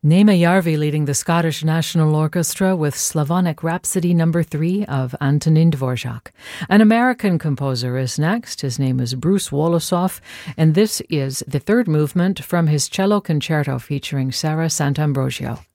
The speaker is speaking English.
Naima Järvi leading the Scottish National Orchestra with Slavonic Rhapsody No. 3 of Antonin Dvorak. An American composer is next. His name is Bruce Wolosoff, and this is the third movement from his cello concerto featuring Sarah Sant'Ambrogio.